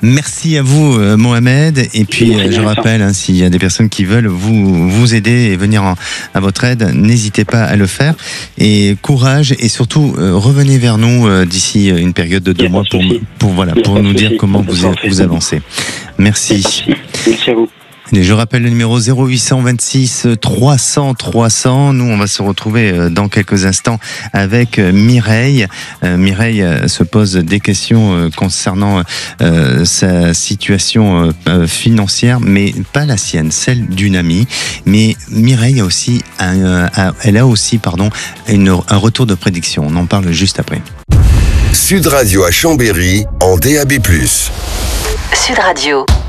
Merci à vous, Mohamed. Et puis, je rappelle, s'il y a des personnes qui veulent vous aider et venir à votre aide, n'hésitez pas à le faire. Et courage, et surtout, revenez vers nous d'ici une période de 2 mois pour nous dire comment vous avancez. Merci. Merci à vous. Et je rappelle le numéro 0826 300 300. Nous, on va se retrouver dans quelques instants avec Mireille. Mireille se pose des questions concernant sa situation financière, mais pas la sienne, celle d'une amie. Mais Mireille a aussi un retour de prédiction. On en parle juste après. Sud Radio à Chambéry en DAB+. Sud Radio.